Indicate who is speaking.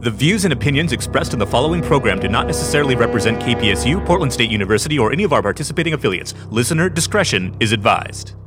Speaker 1: The views and opinions expressed in the following program do not necessarily represent KPSU, Portland State University, or any of our participating affiliates. Listener discretion is advised.